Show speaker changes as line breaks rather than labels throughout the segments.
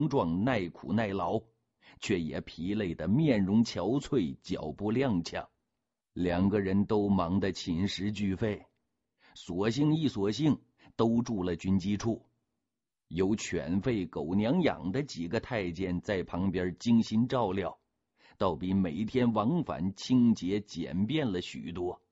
壮，耐苦耐劳，却也疲累得面容憔悴，脚步踉跄。两个人都忙得寝食俱废，索性都住了军机处。有犬吠狗娘养的几个太监在旁边精心照料，倒比每天往返清洁简便了许多。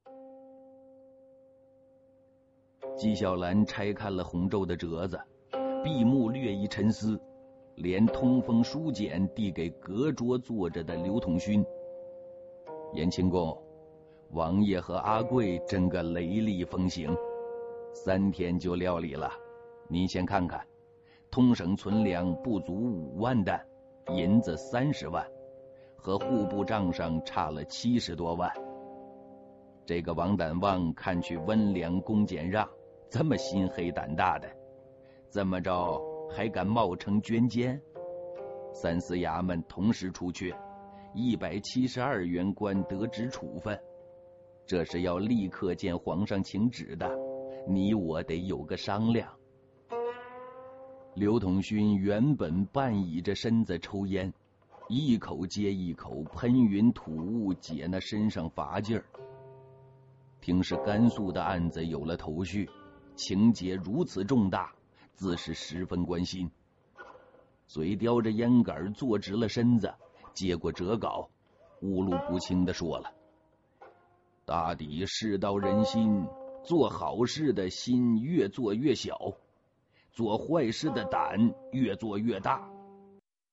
纪晓岚拆看了红皱的折子，闭目略一沉思，连通风书简递给隔桌坐着的刘统勋。延庆公，王爷和阿贵真个雷厉风行，3天就料理了。您先看看，通省存粮不足5万担，银子30万，和户部账上差了70多万。这个王胆旺看去温良恭俭让，这么心黑胆大的，这么着还敢冒称捐监？3司衙门同时出阙，172员官得职处分，这是要立刻见皇上请旨的，你我得有个商量。刘统勋原本半倚着身子抽烟，一口接一口喷云吐雾，解那身上乏劲儿。听是甘肃的案子有了头绪，情节如此重大，自是十分关心。嘴叼着烟杆，坐直了身子，接过折稿，乌路不清地说了：大抵世道人心，做好事的心越做越小，做坏事的胆越做越大。